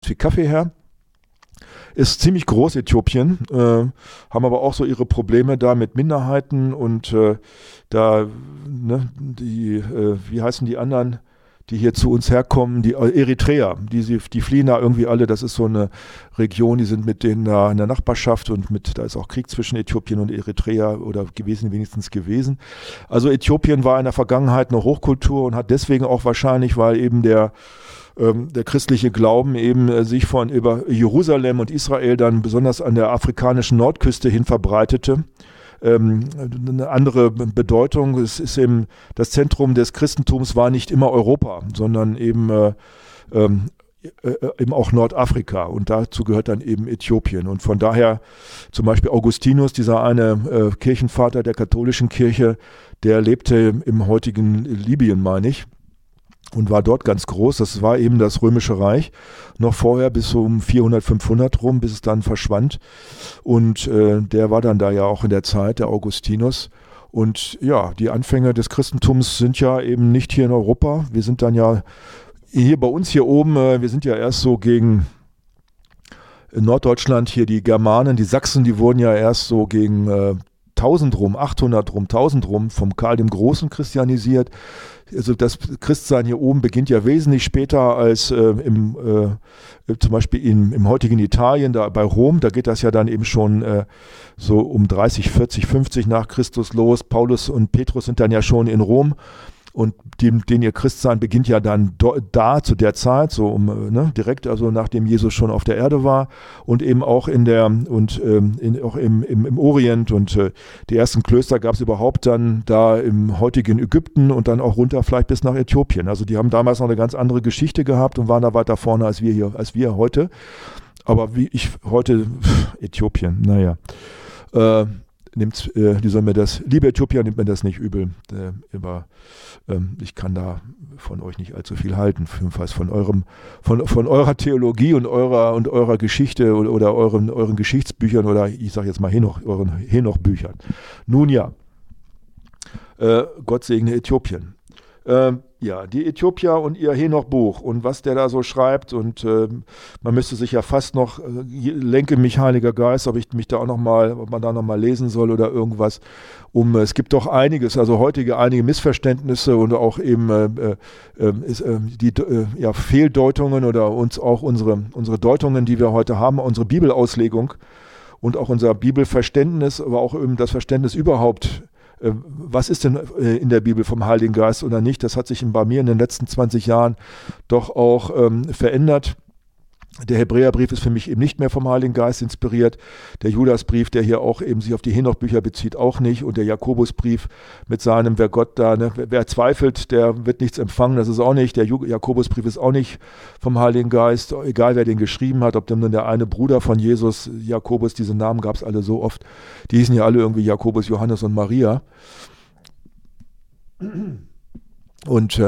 viel Kaffee her. Ist ziemlich groß, Äthiopien, haben aber auch so ihre Probleme da mit Minderheiten und wie heißen die anderen, die hier zu uns herkommen, die Eritreer, die fliehen da irgendwie alle, das ist so eine Region, die sind mit denen da in der Nachbarschaft und da ist auch Krieg zwischen Äthiopien und Eritrea oder wenigstens gewesen. Also Äthiopien war in der Vergangenheit eine Hochkultur und hat deswegen auch wahrscheinlich, weil eben der christliche Glauben eben sich über Jerusalem und Israel dann besonders an der afrikanischen Nordküste hin verbreitete. Eine andere Bedeutung, es ist eben, das Zentrum des Christentums war nicht immer Europa, sondern eben auch Nordafrika und dazu gehört dann eben Äthiopien und von daher zum Beispiel Augustinus, dieser eine Kirchenvater der katholischen Kirche, der lebte im heutigen Libyen, meine ich. Und war dort ganz groß. Das war eben das Römische Reich. Noch vorher bis so um 400, 500 rum, bis es dann verschwand. Und der war dann da ja auch in der Zeit, der Augustinus. Und ja, die Anfänge des Christentums sind ja eben nicht hier in Europa. Wir sind dann ja hier bei uns hier oben, wir sind ja erst so gegen in Norddeutschland hier die Germanen, die Sachsen, die wurden ja erst so gegen 1000 rum, 800 rum, 1000 rum vom Karl dem Großen christianisiert. Also das Christsein hier oben beginnt ja wesentlich später als zum Beispiel im heutigen Italien, da bei Rom, da geht das ja dann eben schon so um 30, 40, 50 nach Christus los. Paulus und Petrus sind dann ja schon in Rom. Und den ihr Christsein beginnt ja dann zu der Zeit, so direkt, also nachdem Jesus schon auf der Erde war und eben auch auch im Orient und die ersten Klöster gab es überhaupt dann da im heutigen Ägypten und dann auch runter vielleicht bis nach Äthiopien. Also die haben damals noch eine ganz andere Geschichte gehabt und waren da weiter vorne als wir heute. Aber wie ich heute, Äthiopien, naja. Liebe Äthiopier, nimmt mir das nicht übel. Ich kann da von euch nicht allzu viel halten. Jedenfalls von eurer Theologie und eurer Geschichte oder euren Geschichtsbüchern oder ich sage jetzt mal euren Henoch-Büchern. Nun ja, Gott segne Äthiopien. Ja, die Äthiopier und ihr Henoch-Buch und was der da so schreibt und man müsste sich ja fast noch, lenke mich Heiliger Geist, ob man da nochmal lesen soll oder irgendwas, es gibt doch einiges, also einige Missverständnisse und auch eben Fehldeutungen oder uns auch unsere Deutungen, die wir heute haben, unsere Bibelauslegung und auch unser Bibelverständnis, aber auch eben das Verständnis überhaupt. Was ist denn in der Bibel vom Heiligen Geist oder nicht? Das hat sich bei mir in den letzten 20 Jahren doch auch verändert. Der Hebräerbrief ist für mich eben nicht mehr vom Heiligen Geist inspiriert. Der Judasbrief, der hier auch eben sich auf die Henoch-Bücher bezieht, auch nicht. Und der Jakobusbrief mit seinem, wer zweifelt, der wird nichts empfangen. Das ist auch nicht. Der Jakobusbrief ist auch nicht vom Heiligen Geist. Egal, wer den geschrieben hat, ob denn der eine Bruder von Jesus, Jakobus, diese Namen gab es alle so oft. Die hießen ja alle irgendwie Jakobus, Johannes und Maria. Und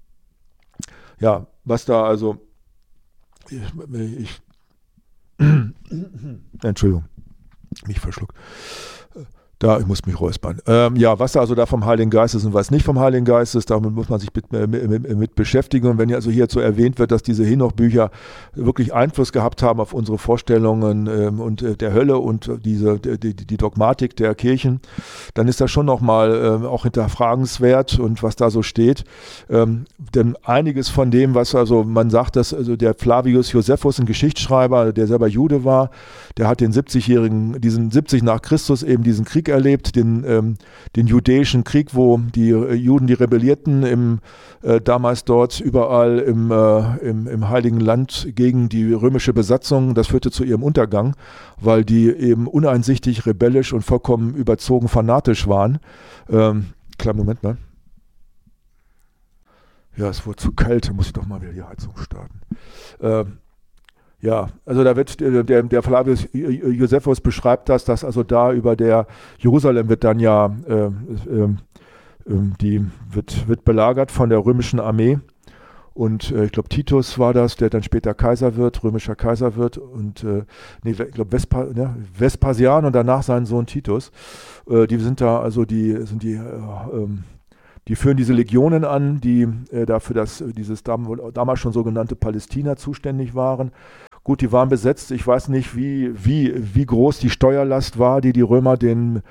was da also Entschuldigung, mich verschluckt. Ich muss mich räuspern. Was da also da vom Heiligen Geist ist und was nicht vom Heiligen Geist ist, damit muss man sich mit beschäftigen. Und wenn also hier so erwähnt wird, dass diese Henoch-Bücher wirklich Einfluss gehabt haben auf unsere Vorstellungen und der Hölle und die Dogmatik der Kirchen, dann ist das schon nochmal auch hinterfragenswert und was da so steht. Denn einiges von dem, was also man sagt, dass also der Flavius Josephus, ein Geschichtsschreiber, der selber Jude war, der hat diesen 70 nach Christus eben diesen Krieg erlebt, den judäischen Krieg, wo die Juden, die rebellierten damals dort überall im Heiligen Land gegen die römische Besatzung. Das führte zu ihrem Untergang, weil die eben uneinsichtig, rebellisch und vollkommen überzogen fanatisch waren. Kleinen Moment mal. Ja, es wurde zu kalt, da muss ich doch mal wieder die Heizung starten. Also da wird der Flavius Josephus beschreibt dass also da über der Jerusalem wird dann ja die wird belagert von der römischen Armee und ich glaube Titus war das, der dann später römischer Kaiser wird und ich glaube Vespasian und danach sein Sohn Titus. Die sind da also die führen diese Legionen an, die dafür dieses damals schon sogenannte Palästina zuständig waren. Gut, die waren besetzt. Ich weiß nicht, wie groß die Steuerlast war, die Römer den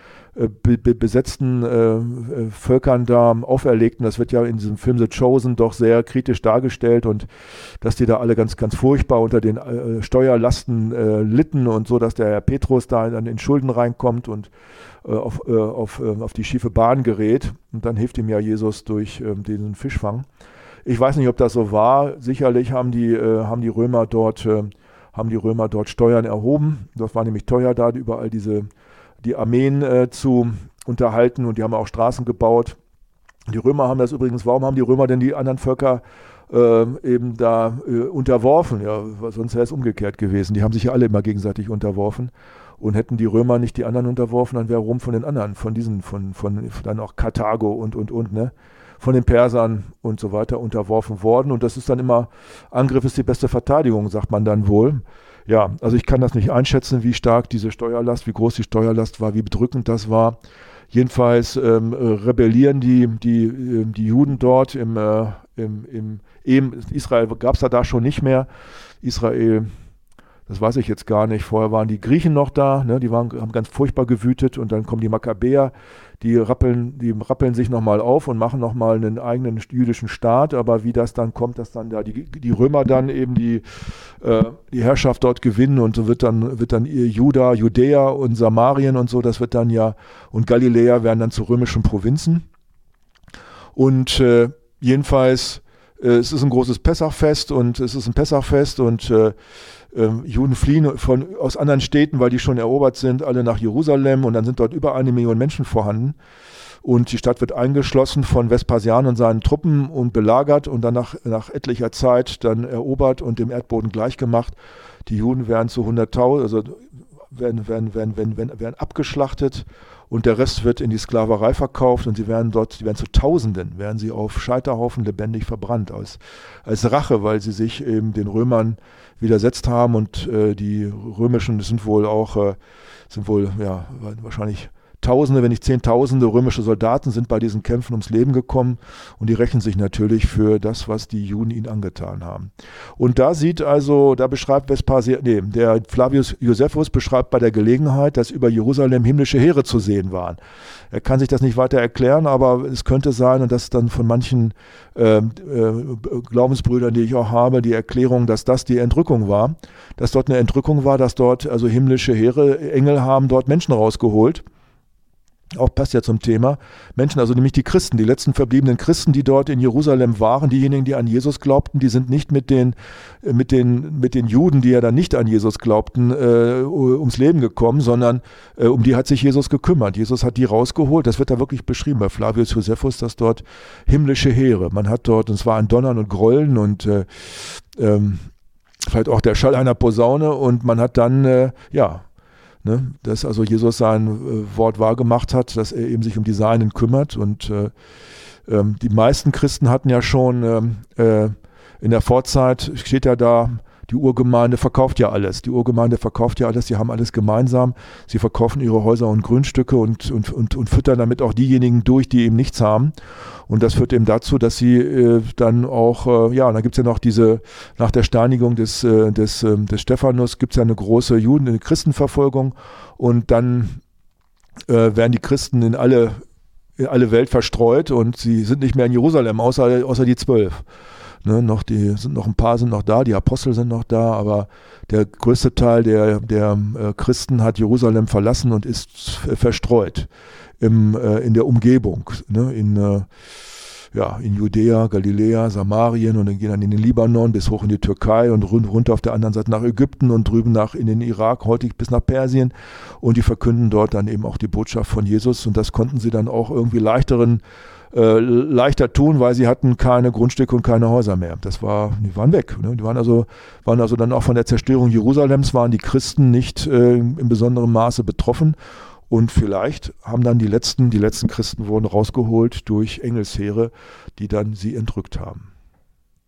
besetzten Völkern da auferlegten. Das wird ja in diesem Film The Chosen doch sehr kritisch dargestellt und dass die da alle ganz, ganz furchtbar unter den Steuerlasten litten und so, dass der Herr Petrus da dann in Schulden reinkommt und auf die schiefe Bahn gerät. Und dann hilft ihm ja Jesus durch diesen Fischfang. Ich weiß nicht, ob das so war. Sicherlich haben die Römer dort Steuern erhoben. Das war nämlich teuer, da überall die Armeen zu unterhalten, und die haben auch Straßen gebaut. Die Römer haben das übrigens, warum haben die Römer denn die anderen Völker eben da unterworfen? Ja, sonst wäre es umgekehrt gewesen. Die haben sich ja alle immer gegenseitig unterworfen, und hätten die Römer nicht die anderen unterworfen, dann wäre Rom von den anderen, von dann auch Karthago und, ne? Von den Persern und so weiter unterworfen worden, und das ist dann immer, Angriff ist die beste Verteidigung, sagt man dann wohl. Ja, also ich kann das nicht einschätzen, wie stark diese Steuerlast, wie groß die Steuerlast war, wie bedrückend das war. Jedenfalls rebellieren die Juden dort Israel gab es da schon nicht mehr. Israel, das weiß ich jetzt gar nicht. Vorher waren die Griechen noch da, ne? Haben ganz furchtbar gewütet, und dann kommen die Makkabäer, die rappeln sich nochmal auf und machen nochmal einen eigenen jüdischen Staat. Aber wie das dann kommt, dass dann da die Römer dann eben die Herrschaft dort gewinnen, und so wird dann Judäa und Samarien und so, das wird dann ja, und Galiläa werden dann zu römischen Provinzen. Und jedenfalls, es ist ein großes Pessachfest, und Juden fliehen aus anderen Städten, weil die schon erobert sind, alle nach Jerusalem, und dann sind dort über 1 Million Menschen vorhanden. Und die Stadt wird eingeschlossen von Vespasian und seinen Truppen und belagert und dann nach etlicher Zeit dann erobert und dem Erdboden gleichgemacht. Die Juden werden zu 100.000, also werden abgeschlachtet, und der Rest wird in die Sklaverei verkauft, und sie werden zu Tausenden, werden sie auf Scheiterhaufen lebendig verbrannt, als Rache, weil sie sich eben den Römern widersetzt haben, und die römischen, das sind wohl wahrscheinlich Tausende, wenn nicht Zehntausende römische Soldaten sind bei diesen Kämpfen ums Leben gekommen, und die rächen sich natürlich für das, was die Juden ihnen angetan haben. Und da beschreibt der Flavius Josephus beschreibt bei der Gelegenheit, dass über Jerusalem himmlische Heere zu sehen waren. Er kann sich das nicht weiter erklären, aber es könnte sein, und das ist dann von manchen Glaubensbrüdern, die ich auch habe, die Erklärung, dass das die Entrückung war, dass dort eine Entrückung war, dass dort also himmlische Heere, Engel haben dort Menschen rausgeholt. Auch passt ja zum Thema. Menschen, also nämlich die Christen, die letzten verbliebenen Christen, die dort in Jerusalem waren, diejenigen, die an Jesus glaubten, die sind nicht mit den Juden, die ja dann nicht an Jesus glaubten, ums Leben gekommen, sondern um die hat sich Jesus gekümmert. Jesus hat die rausgeholt. Das wird da wirklich beschrieben bei Flavius Josephus, dass dort himmlische Heere, man hat dort, und es war ein Donnern und Grollen und vielleicht auch der Schall einer Posaune, und man hat dann, dass also Jesus sein Wort wahrgemacht hat, dass er eben sich um die Seinen kümmert. Und die meisten Christen hatten ja schon in der Vorzeit, steht ja da, die Urgemeinde verkauft ja alles. Die Urgemeinde verkauft ja alles, die haben alles gemeinsam. Sie verkaufen ihre Häuser und Grundstücke und füttern damit auch diejenigen durch, die eben nichts haben. Und das führt eben dazu, dass sie dann auch, dann gibt es ja noch nach der Steinigung des Stephanus gibt es ja eine große Christenverfolgung, und dann werden die Christen in alle Welt verstreut, und sie sind nicht mehr in Jerusalem, außer die 12. Ne, noch ein paar sind noch da, die Apostel sind noch da, aber der größte Teil der Christen hat Jerusalem verlassen und ist verstreut in der Umgebung, ne, in Judäa, Galiläa, Samarien, und dann gehen dann in den Libanon bis hoch in die Türkei und runter auf der anderen Seite nach Ägypten und drüben in den Irak, heute bis nach Persien, und die verkünden dort dann eben auch die Botschaft von Jesus, und das konnten sie dann auch irgendwie leichter tun, weil sie hatten keine Grundstücke und keine Häuser mehr. Die waren weg. Ne? Die waren also dann auch von der Zerstörung Jerusalems, waren die Christen nicht in besonderem Maße betroffen, und vielleicht haben dann die letzten Christen wurden rausgeholt durch Engelsheere, die dann sie entrückt haben.